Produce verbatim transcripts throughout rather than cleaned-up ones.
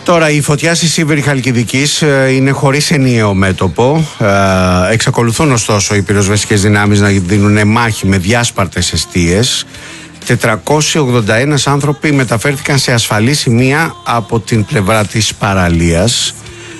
Τώρα η φωτιά στη Σίβηρη Χαλκιδικής είναι χωρίς ενιαίο μέτωπο. Εξακολουθούν ωστόσο οι πυροσβεστικές δυνάμεις να δίνουν μάχη με διάσπαρτες εστίες. τετρακόσιοι ογδόντα ένα άνθρωποι μεταφέρθηκαν σε ασφαλή σημεία από την πλευρά της παραλίας.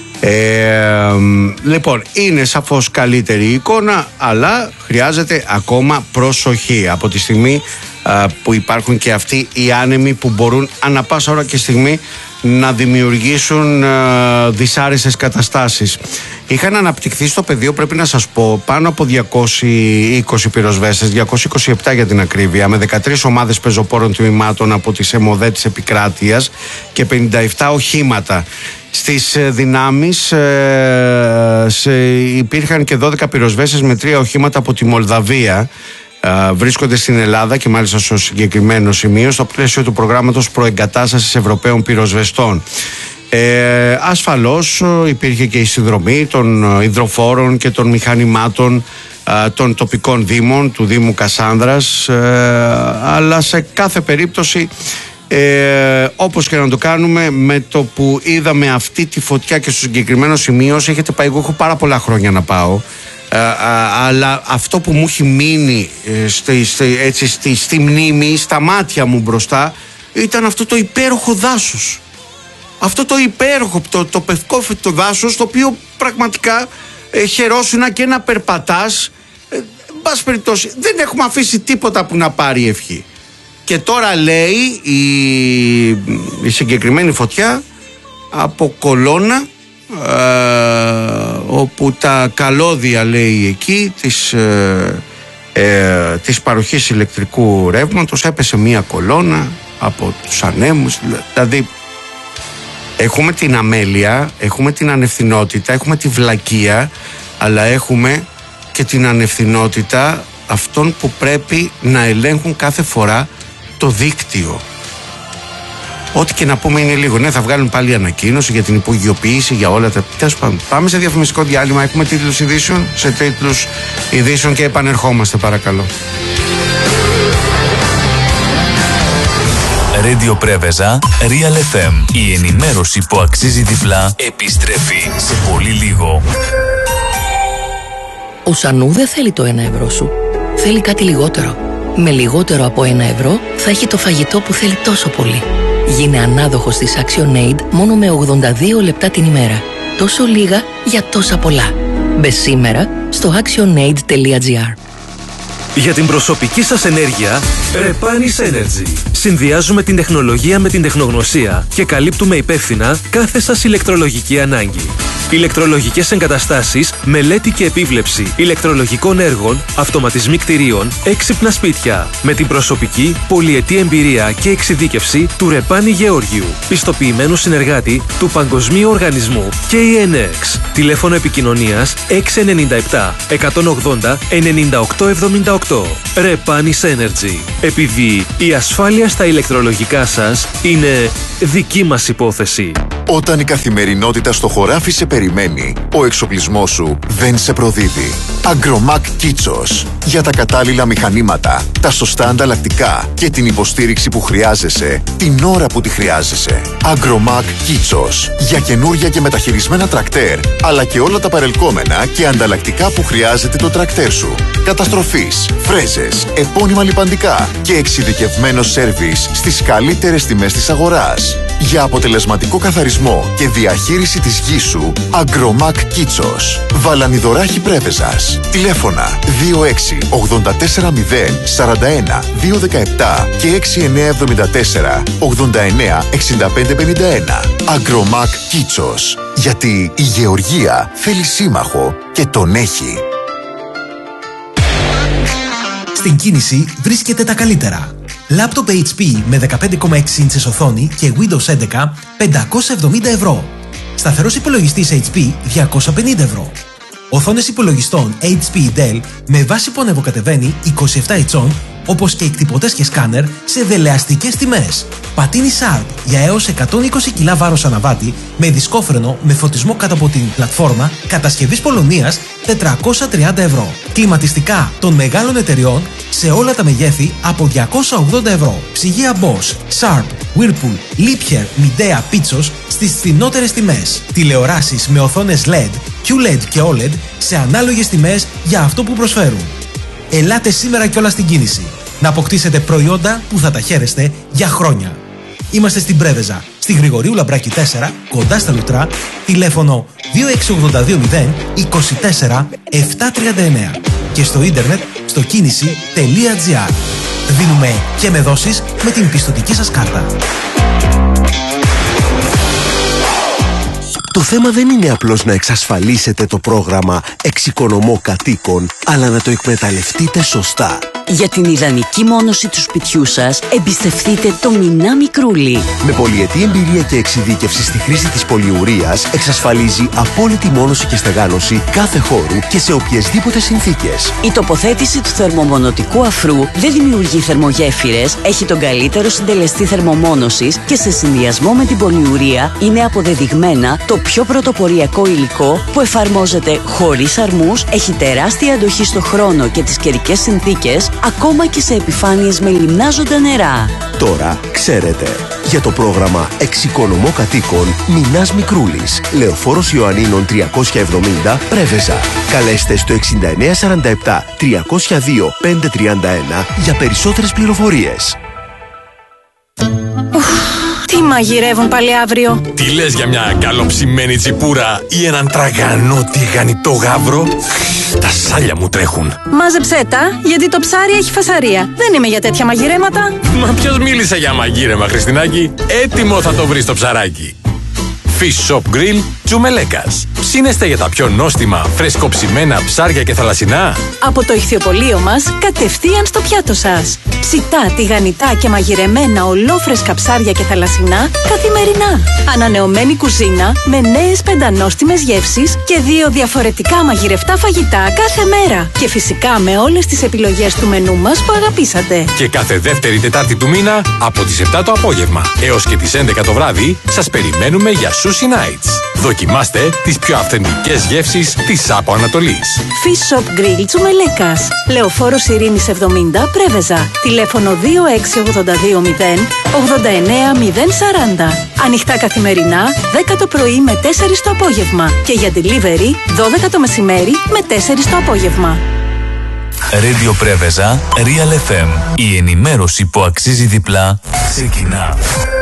Ε, λοιπόν, είναι σαφώς καλύτερη η εικόνα, αλλά χρειάζεται ακόμα προσοχή από τη στιγμή α, που υπάρχουν και αυτοί οι άνεμοι που μπορούν ανά πάσα ώρα και στιγμή να δημιουργήσουν α, δυσάρεστες καταστάσεις. Είχαν αναπτυχθεί στο πεδίο, πρέπει να σας πω, πάνω από διακόσιοι είκοσι πυροσβέστες, διακόσιοι είκοσι επτά για την ακρίβεια, με δεκατρείς ομάδες πεζοπόρων τμήματων από τις ΕΜΟΔΕ της επικράτειας και πενήντα επτά οχήματα. Στις δυνάμεις ε, σε, υπήρχαν και δώδεκα πυροσβέστες με τρία οχήματα από τη Μολδαβία. Ε, βρίσκονται στην Ελλάδα και μάλιστα στο συγκεκριμένο σημείο στο πλαίσιο του προγράμματος προεγκατάστασης Ευρωπαίων πυροσβεστών. Ε, ασφαλώς υπήρχε και η συνδρομή των υδροφόρων και των μηχανημάτων ε, των τοπικών δήμων, του Δήμου Κασάνδρας, ε, αλλά σε κάθε περίπτωση Ε, όπως και να το κάνουμε, με το που είδαμε αυτή τη φωτιά και στο συγκεκριμένο σημείο, έχετε πάει, εγώ έχω πάρα πολλά χρόνια να πάω, ε, α, αλλά αυτό που μου έχει μείνει ε, στη, στη, έτσι, στη, στη μνήμη, στα μάτια μου μπροστά, ήταν αυτό το υπέροχο δάσος, αυτό το υπέροχο, το, το πευκόφυτο δάσος, το οποίο πραγματικά ε, χαιρόσουνα και να περπατάς, ε, μπας περιπτώσει, δεν έχουμε αφήσει τίποτα που να πάρει ευχή. Και τώρα λέει η, η συγκεκριμένη φωτιά από Κολώνα, ε, όπου τα καλώδια, λέει, εκεί της, ε, ε, της παροχής ηλεκτρικού ρεύματος έπεσε μία κολόνα από τους ανέμους. Δηλαδή έχουμε την αμέλεια, έχουμε την ανευθυνότητα, έχουμε τη βλακεία, αλλά έχουμε και την ανευθυνότητα αυτών που πρέπει να ελέγχουν κάθε φορά το δίκτυο. Ό,τι και να πούμε είναι λίγο. Ναι, θα βγάλουν πάλι ανακοίνωση για την υπογειοποίηση, για όλα τα. Τέλος πάντων, πάμε σε διαφημιστικό διάλειμμα. Έχουμε τίτλους ειδήσεων, σε τίτλους ειδήσεων και επανερχόμαστε, παρακαλώ. Radio Πρέβεζα, Real εφ εμ. Η ενημέρωση που αξίζει διπλά επιστρέφει σε πολύ λίγο. Ο Σανού δεν θέλει το ένα ευρώ σου. Θέλει κάτι λιγότερο. Με λιγότερο από ένα ευρώ θα έχει το φαγητό που θέλει τόσο πολύ. Γίνε ανάδοχος της ActionAid μόνο με ογδόντα δύο λεπτά την ημέρα. Τόσο λίγα για τόσα πολλά. Μπε σήμερα στο actionaid τελεία gr. Για την προσωπική σας ενέργεια, Repanis Energy. Συνδυάζουμε την τεχνολογία με την τεχνογνωσία και καλύπτουμε υπεύθυνα κάθε σας ηλεκτρολογική ανάγκη. Ηλεκτρολογικές εγκαταστάσεις, μελέτη και επίβλεψη ηλεκτρολογικών έργων, αυτοματισμοί κτηρίων, έξυπνα σπίτια. Με την προσωπική, πολυετή εμπειρία και εξειδίκευση του Ρεπάνι Γεώργιου, πιστοποιημένου συνεργάτη του Παγκοσμίου Οργανισμού κέι εν εξ. Τηλέφωνο επικοινωνίας έξι εννιά επτά εκατόν ογδόντα ενενήντα οκτώ εβδομήντα οκτώ. Repanis Energy. Επειδή η ασφάλεια στα ηλεκτρολογικά σας είναι δική μας υπόθεση. Όταν η καθημερινότητα στο χωράφι σε περιμένει, ο εξοπλισμός σου δεν σε προδίδει. Agromac Kitsos. Για τα κατάλληλα μηχανήματα, τα σωστά ανταλλακτικά και την υποστήριξη που χρειάζεσαι την ώρα που τη χρειάζεσαι. Agromac Kitsos. Για καινούρια και μεταχειρισμένα τρακτέρ, αλλά και όλα τα παρελκόμενα και ανταλλακτικά που χρειάζεται το τρακτέρ σου. Καταστροφής, φρέζες, επώνυμα λιπαντικά και εξειδικευμένο σέρβις στις καλύτερες τιμές της αγοράς. Για αποτελεσματικό καθαρισμό και διαχείριση της γης σου, Agromac Kitsos. Βαλανιδωράχη Πρέβεζας. Τηλέφωνα δύο έξι ογδόντα τέσσερα μηδέν σαράντα ένα διακόσια δεκαεπτά και έξι εννιά εβδομήντα τέσσερα ογδόντα εννιά εξήντα πέντε πενήντα ένα. Agromac Kitsos. Γιατί η γεωργία θέλει σύμμαχο και τον έχει. Στην κίνηση βρίσκεται τα καλύτερα. Λάπτοπ έιτς πι με δεκαπέντε κόμμα έξι ίντσες οθόνη και Windows έντεκα πεντακόσια εβδομήντα ευρώ. Σταθερός υπολογιστής έιτς πι διακόσια πενήντα ευρώ. Οθόνες υπολογιστών έιτς πι Dell με βάση που ανεβοκατεβαίνει είκοσι επτά ιντσών όπως και εκτυπωτές και σκάνερ σε δελεαστικές τιμές. Πατίνι Sharp για έως εκατόν είκοσι κιλά βάρος αναβάτη με δισκόφρενο με φωτισμό κάτω από την πλατφόρμα κατασκευής Πολωνίας τετρακόσια τριάντα ευρώ. Κλιματιστικά των μεγάλων εταιριών σε όλα τα μεγέθη από διακόσια ογδόντα ευρώ. Ψυγεία Bosch, Sharp, Whirlpool, Liebherr, Midea, Pitsos στις φθηνότερες τιμές. Τηλεοράσεις με οθόνες ελ ι ντι, κιου ελ ι ντι και ο ελ ι ντι σε ανάλογες τιμές για αυτό που προσφέρουν. Ελάτε σήμερα κιόλα στην κίνηση να αποκτήσετε προϊόντα που θα τα χαίρεστε για χρόνια. Είμαστε στην Πρέβεζα, στη Γρηγορίου Λαμπράκη τέσσερα, κοντά στα Λουτρά, τηλέφωνο δύο έξι ογδόντα δύο μηδέν είκοσι τέσσερα επτακόσια τριάντα εννέα και στο ίντερνετ στο κίνηση τελεία τζι άρ. Δίνουμε και με δόσεις με την πιστωτική σας κάρτα. Το θέμα δεν είναι απλώς να εξασφαλίσετε το πρόγραμμα Εξοικονομώ Κατοίκων, αλλά να το εκμεταλλευτείτε σωστά. Για την ιδανική μόνωση του σπιτιού σας, εμπιστευτείτε το Μινά Μικρούλι. Με πολυετή εμπειρία και εξειδίκευση στη χρήση της πολυουρίας, εξασφαλίζει απόλυτη μόνωση και στεγάνωση κάθε χώρου και σε οποιασδήποτε συνθήκες. Η τοποθέτηση του θερμομονωτικού αφρού δεν δημιουργεί θερμογέφυρες, έχει τον καλύτερο συντελεστή θερμομόνωσης και σε συνδυασμό με την πολυουρία είναι αποδεδειγμένα το πιο πρωτοποριακό υλικό που εφαρμόζεται χωρίς αρμούς, έχει τεράστια αντοχή στο χρόνο και τις καιρικές συνθήκες, ακόμα και σε επιφάνειες με λιμνάζοντα νερά. Τώρα ξέρετε. Για το πρόγραμμα Εξοικονομώ Κατοίκων, Μινάς Μικρούλης, Λεωφόρος Ιωαννίνων τριακόσια εβδομήντα, Πρέβεζα. Καλέστε στο εξήντα εννέα σαράντα επτά τριακόσια δύο πεντακόσια τριάντα ένα για περισσότερες πληροφορίες. Τι μαγειρεύουν πάλι αύριο? Τι λες για μια καλοψημένη τσιπούρα ή έναν τραγανό τηγανιτό γάβρο? Τα σάλια μου τρέχουν. Μάζεψέ τα, γιατί το ψάρι έχει φασαρία. Δεν είμαι για τέτοια μαγειρέματα. Μα ποιος μίλησε για μαγείρεμα, Χριστινάκη? Έτοιμο θα το βρεις το ψαράκι. Fish Shop Grill Τσουμελέκας. Ψήνεστε για τα πιο νόστιμα, φρεσκοψημένα ψάρια και θαλασσινά? Από το ηχθιοπωλείο μας, κατευθείαν στο πιάτο σας. Ψητά, τηγανιτά και μαγειρεμένα ολόφρεσκα ψάρια και θαλασσινά καθημερινά. Ανανεωμένη κουζίνα με νέες πεντανόστιμες γεύσεις και δύο διαφορετικά μαγειρευτά φαγητά κάθε μέρα. Και φυσικά με όλες τις επιλογές του μενού μας που αγαπήσατε. Και κάθε δεύτερη Τετάρτη του μήνα από τις επτά το απόγευμα έως και τις έντεκα το βράδυ σας περιμένουμε για Sushi Nights. Δοκιμάστε τις πιο αυθεντικές γεύσεις της Άπο Ανατολής. Fish Shop Grill Τσουμελέκας. Λεωφόρος Ειρήνης εβδομήντα, Πρέβεζα. Τηλέφωνο δύο έξι ογδόντα δύο μηδέν ογδόντα εννέα μηδέν σαράντα. Ανοιχτά καθημερινά, δέκα το πρωί με τέσσερα το απόγευμα. Και για delivery, δώδεκα το μεσημέρι με τέσσερα το απόγευμα. Radio Πρέβεζα, Real εφ εμ. Η ενημέρωση που αξίζει διπλά ξεκινά.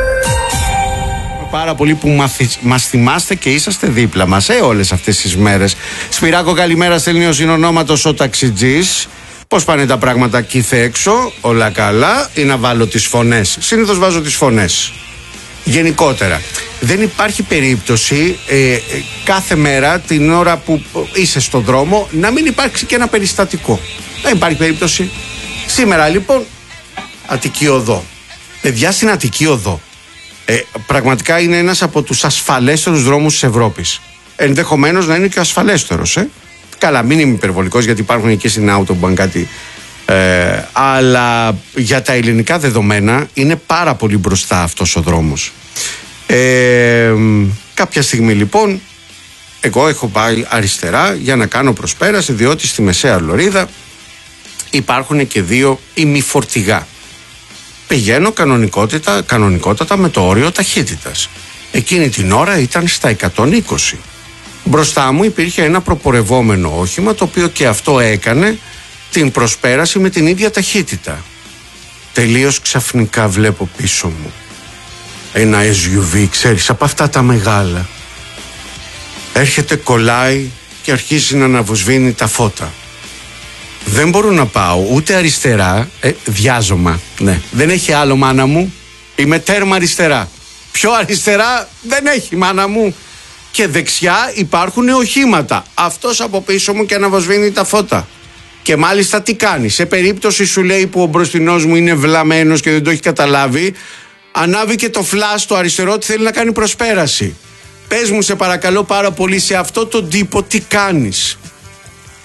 Πάρα πολύ που μαθη... μας θυμάστε και είσαστε δίπλα μας ε, όλες αυτές τις μέρες. Σπυράκο, καλημέρα, στέλνει ο συνονόματος ο ταξιτζής. Πώς πάνε τα πράγματα εκεί έξω? Όλα καλά? Ή να βάλω τις φωνές? Συνήθως βάζω τις φωνές. Γενικότερα δεν υπάρχει περίπτωση ε, ε, κάθε μέρα την ώρα που είσαι στον δρόμο να μην υπάρξει και ένα περιστατικό. Δεν υπάρχει περίπτωση. Σήμερα λοιπόν Αττική Οδό. Παιδιά, στην Αττική Οδό Ε, πραγματικά είναι ένας από τους ασφαλέστερους δρόμους της Ευρώπης. Ενδεχομένως να είναι και ο ασφαλέστερος. Ε. Καλά, μην είμαι υπερβολικός, γιατί υπάρχουν εκεί στην Autobahn κάτι. Ε, αλλά για τα ελληνικά δεδομένα είναι πάρα πολύ μπροστά αυτός ο δρόμος. Ε, κάποια στιγμή λοιπόν εγώ έχω πάει αριστερά για να κάνω προσπέραση, διότι στη μεσαία λωρίδα υπάρχουν και δύο ημιφορτηγά. Πηγαίνω κανονικότητα, κανονικότατα με το όριο ταχύτητας. Εκείνη την ώρα ήταν στα εκατόν είκοσι. Μπροστά μου υπήρχε ένα προπορευόμενο όχημα, το οποίο και αυτό έκανε την προσπέραση με την ίδια ταχύτητα. Τελείως ξαφνικά βλέπω πίσω μου ένα ες γιου βι, ξέρεις, από αυτά τα μεγάλα. Έρχεται, κολλάει και αρχίζει να αναβοσβήνει τα φώτα. Δεν μπορώ να πάω ούτε αριστερά, ε, βιάζομαι, ναι. Δεν έχει άλλο, μάνα μου, είμαι τέρμα αριστερά. Πιο αριστερά δεν έχει, μάνα μου. Και δεξιά υπάρχουν οχήματα. Αυτός από πίσω μου και αναβοσβήνει τα φώτα. Και μάλιστα τι κάνει? Σε περίπτωση, σου λέει, που ο μπροστινός μου είναι βλαμμένος και δεν το έχει καταλάβει, ανάβει και το φλας το αριστερό ότι θέλει να κάνει προσπέραση. Πες μου σε παρακαλώ πάρα πολύ, σε αυτό τον τύπο τι κάνεις?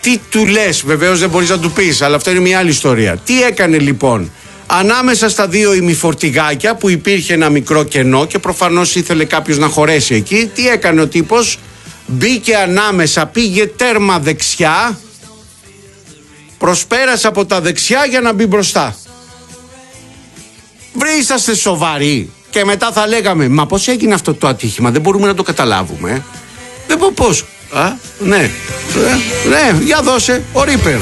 Τι του λες, βεβαίως δεν μπορείς να του πεις, αλλά αυτό είναι μια άλλη ιστορία. Τι έκανε λοιπόν? Ανάμεσα στα δύο ημιφορτηγάκια που υπήρχε ένα μικρό κενό και προφανώς ήθελε κάποιος να χωρέσει εκεί, τι έκανε ο τύπος? Μπήκε ανάμεσα, πήγε τέρμα δεξιά, προσπέρασε από τα δεξιά για να μπει μπροστά. Βρε, είσαστε σοβαροί? Και μετά θα λέγαμε, μα πώς έγινε αυτό το ατύχημα, δεν μπορούμε να το καταλάβουμε. ε? Δεν πω πώς. Α, ναι, ε, ναι, για δώσε, ο Ρίπερ.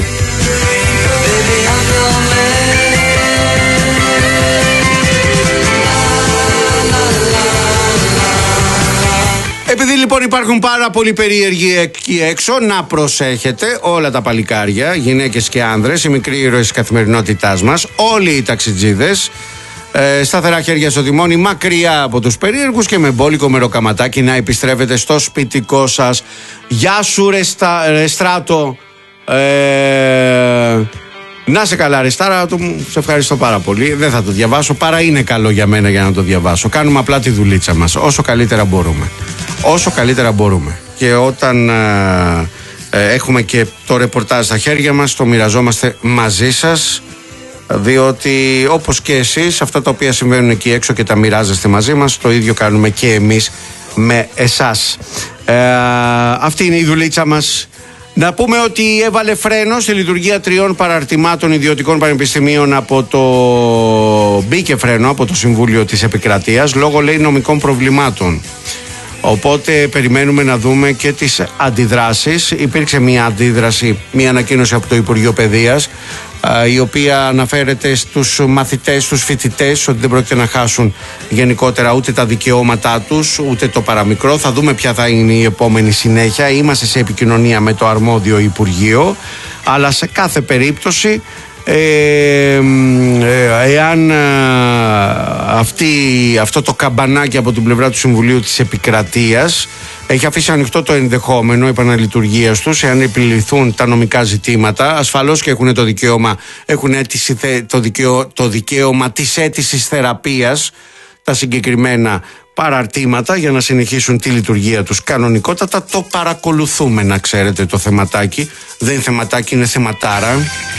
Επειδή λοιπόν υπάρχουν πάρα πολλοί περίεργοι εκεί έξω, να προσέχετε όλα τα παλικάρια, γυναίκες και άνδρες, οι μικροί ήρωες της καθημερινότητάς μας, όλοι οι ταξιτζίδες, ε, σταθερά χέρια στο τιμόνι, μακριά από τους περίεργους και με μπόλικο μεροκαματάκι να επιστρέφετε στο σπιτικό σας. Γεια σου ρε, στα, ρε Στράτο, ε, να σε καλά ρε Στράτο μου, σε ευχαριστώ πάρα πολύ. Δεν θα το διαβάσω, παρά είναι καλό για μένα για να το διαβάσω. Κάνουμε απλά τη δουλίτσα μας, όσο καλύτερα μπορούμε. Όσο καλύτερα μπορούμε. Και όταν ε, ε, έχουμε και το ρεπορτάζ στα χέρια μας, το μοιραζόμαστε μαζί σας, διότι όπως και εσείς αυτά τα οποία συμβαίνουν εκεί έξω και τα μοιράζεστε μαζί μας, το ίδιο κάνουμε και εμείς με εσάς. Ε, αυτή είναι η δουλίτσα μας. Να πούμε ότι έβαλε φρένο στη λειτουργία τριών παραρτημάτων ιδιωτικών πανεπιστημίων από το... Μπήκε φρένο από το Συμβούλιο της Επικρατείας λόγω, λέει, νομικών προβλημάτων. Οπότε περιμένουμε να δούμε και τις αντιδράσεις. Υπήρξε μια αντίδραση, μια ανακοίνωση από το Υπουργείο Παιδείας, η οποία αναφέρεται στους μαθητές, στους φοιτητές, ότι δεν πρόκειται να χάσουν γενικότερα ούτε τα δικαιώματά τους, ούτε το παραμικρό. Θα δούμε ποια θα είναι η επόμενη συνέχεια. Είμαστε σε επικοινωνία με το αρμόδιο Υπουργείο, αλλά σε κάθε περίπτωση Ε, ε, εάν ε, αυτή, αυτό το καμπανάκι από την πλευρά του Συμβουλίου της Επικρατείας έχει αφήσει ανοιχτό το ενδεχόμενο επαναλειτουργίας τους, εάν επιληθούν τα νομικά ζητήματα, ασφαλώς και έχουν το δικαίωμα, έχουν αίτηση, το, δικαίω, το δικαίωμα της αίτησης θεραπείας τα συγκεκριμένα παραρτήματα για να συνεχίσουν τη λειτουργία τους κανονικότατα. Το παρακολουθούμε, να ξέρετε, το θεματάκι. Δεν είναι θεματάκι, είναι θεματάρα.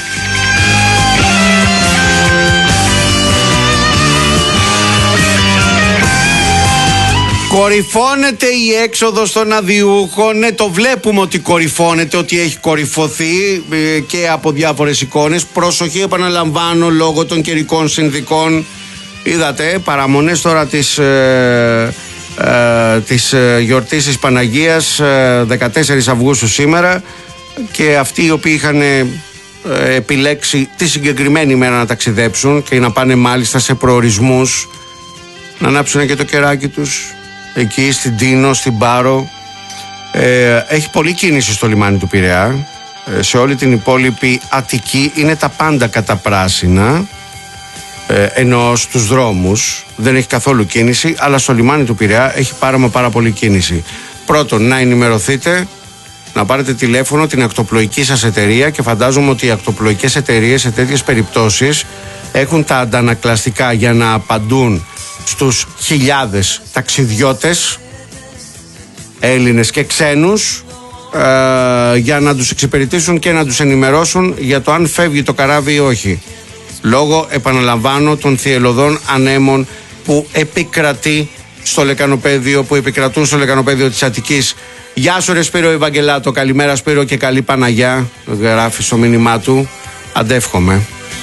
Κορυφώνεται η έξοδος των αδειούχων. Ναι, το βλέπουμε ότι κορυφώνεται, ότι έχει κορυφωθεί και από διάφορες εικόνες. Προσοχή, επαναλαμβάνω, λόγω των καιρικών συνθηκών. Είδατε παραμονές τώρα της, ε, ε, της ε, γιορτής της Παναγίας, ε, δεκατέσσερις Αυγούστου σήμερα, και αυτοί οι οποίοι είχαν ε, επιλέξει τη συγκεκριμένη ημέρα να ταξιδέψουν και να πάνε μάλιστα σε προορισμούς, να ανάψουν και το κεράκι τους εκεί στην Τίνο, στην Πάρο. Ε, έχει πολλή κίνηση στο λιμάνι του Πειραιά. Ε, σε όλη την υπόλοιπη Αττική είναι τα πάντα καταπράσινα, ε, ενώ στους δρόμους δεν έχει καθόλου κίνηση, αλλά στο λιμάνι του Πειραιά έχει πάρα μα πάρα πολύ κίνηση. Πρώτον, να ενημερωθείτε, να πάρετε τηλέφωνο την ακτοπλοϊκή σας εταιρεία, και φαντάζομαι ότι οι ακτοπλοϊκές εταιρείες σε τέτοιες περιπτώσεις έχουν τα αντανακλαστικά για να απαντούν στους χιλιάδες ταξιδιώτες, Έλληνες και ξένους, ε, για να τους εξυπηρετήσουν και να τους ενημερώσουν για το αν φεύγει το καράβι ή όχι. Λόγω, επαναλαμβάνω, των θυελλωδών ανέμων που επικρατεί στο λεκανοπέδιο, που επικρατούν στο λεκανοπέδιο της Αττικής. Γεια σου ρε Σπύρο Ευαγγελάτο, καλημέρα Σπύρο και καλή Παναγιά, γράφει στο μήνυμά του. Αντεύχομαι.